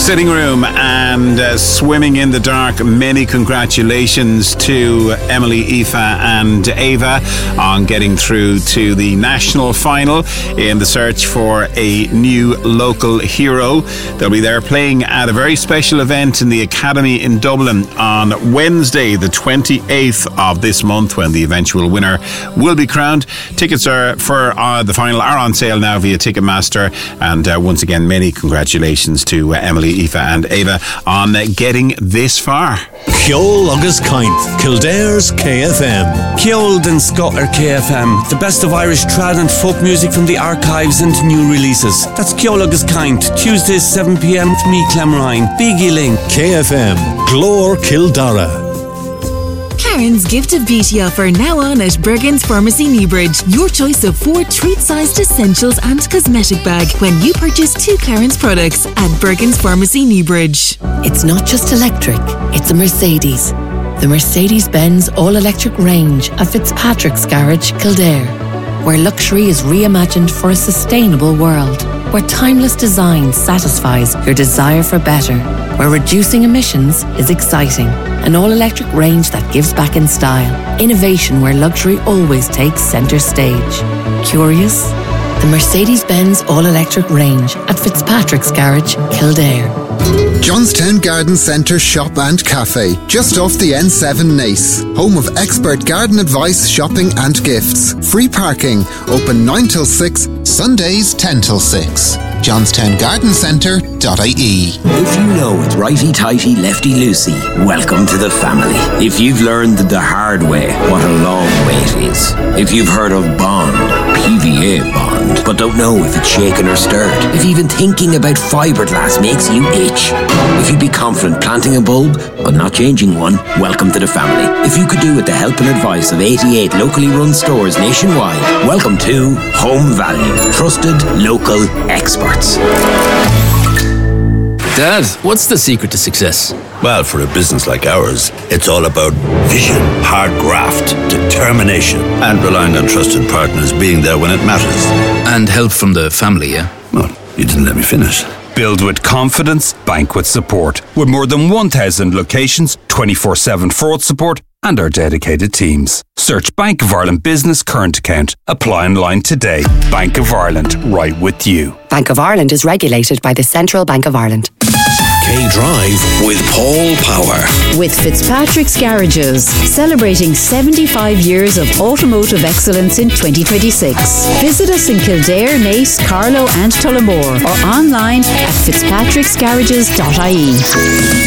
sitting room and swimming in the dark. Many congratulations to Emily, Aoife and Ava on getting through to the national final in the search for a new local hero. They'll be there playing at a very special event in the Academy in Dublin on Wednesday, the 28th of this month, when the eventual winner will be crowned. Tickets are for the final are on sale now via Ticketmaster, and once again, many congratulations to Emily, Aoife and Ava on getting this far. Ceol agus Caint, Kildare's KFM. Ceol den Scotter KFM, the best of Irish trad and folk music from the archives and new releases. That's Ceol agus Caint, Tuesdays 7pm with me, Clem Ryan, Biggie Ling. KFM, Glór Kildare. Karen's Gift of Beauty offer now on at Bergen's Pharmacy Newbridge. Your choice of 4 treat-sized essentials and cosmetic bag when you purchase 2 Karen's products at Bergen's Pharmacy Newbridge. It's not just electric, it's a Mercedes. The Mercedes-Benz all-electric range at Fitzpatrick's Garage, Kildare, where luxury is reimagined for a sustainable world, where timeless design satisfies your desire for better, where reducing emissions is exciting. An all-electric range that gives back in style. Innovation where luxury always takes centre stage. Curious? The Mercedes-Benz all-electric range at Fitzpatrick's Garage, Kildare. Johnstown Garden Centre Shop and Cafe, just off the N7 Naas. Home of expert garden advice, shopping and gifts. Free parking, open 9 till 6, Sundays 10 till 6. JohnstownGardenCentre.ie. If you know it's righty-tighty, lefty-loosey, welcome to the family. If you've learned the hard way what a long way it is. If you've heard of Bond, PVA Bond, but don't know if it's shaken or stirred. If even thinking about fiberglass makes you itch. If you'd be confident planting a bulb, but not changing one, welcome to the family. If you could do with the help and advice of 88 locally run stores nationwide, welcome to Home Value. Trusted local experts. Dad, what's the secret to success? Well, for a business like ours, it's all about vision, hard graft, determination, and relying on trusted partners being there when it matters. And help from the family, yeah? Well, you didn't let me finish. Build with confidence, bank with support. With more than 1,000 locations, 24/7 fraud support, and our dedicated teams. Search Bank of Ireland Business Current Account. Apply online today. Bank of Ireland, right with you. Bank of Ireland is regulated by the Central Bank of Ireland. K-Drive with Paul Power. With Fitzpatrick's Garages, celebrating 75 years of automotive excellence in 2026. Visit us in Kildare, Naas, Carlow and Tullamore, or online at fitzpatricksgarages.ie.